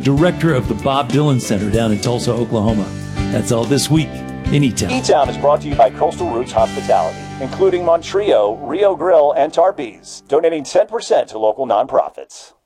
director of the Bob Dylan Center down in Tulsa, Oklahoma. That's all this week in E-Town. E-Town is brought to you by Coastal Roots Hospitality, including Montrio, Rio Grill, and Tarpees, donating 10% to local nonprofits.